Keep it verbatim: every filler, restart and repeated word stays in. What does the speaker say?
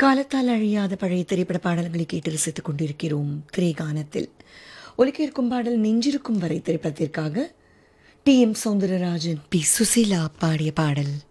காலத்தால் அழியாத பழைய திரைப்பட பாடல்களை கேட்டு ரசித்துக் கொண்டிருக்கிறோம் திரைகானத்தில். ஒலிக்க இருக்கும் பாடல் நெஞ்சிருக்கும் வரை திரைப்படத்திற்காக D M Soundararajan, B Susheela பாடிய பாடல்.